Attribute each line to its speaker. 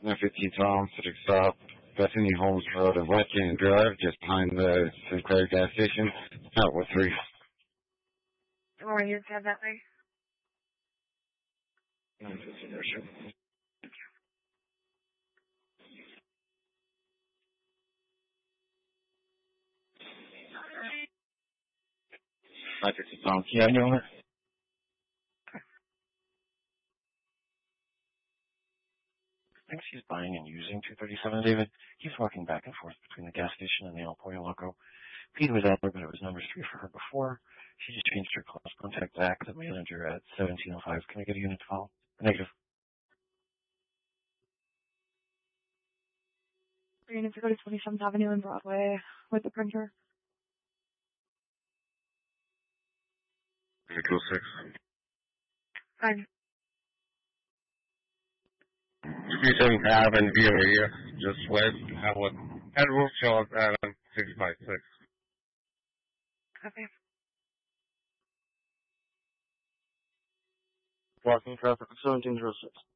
Speaker 1: 915 Tom, Civic Stop, Bethany Holmes Road of West Canyon Drive, just behind the Sinclair gas station. Out with 3.
Speaker 2: Or you just have that way?
Speaker 1: 915 Russia. 915 Tom, can you have me over?
Speaker 3: I think she's buying and using 237, David. He's walking back and forth between the gas station and the El Pollo Loco. Pete was out there, but it was number 3 for her before. She just changed her class. Contact Zach, the manager, at 1705. Can I get a unit to follow? Negative.
Speaker 2: Units to go to 27th Avenue and Broadway with the printer.
Speaker 1: 826.
Speaker 2: Fine.
Speaker 1: 37th Ave and Via Maria, just west. At Wilshire at 656.
Speaker 2: Okay.
Speaker 4: Blocking traffic at 1706.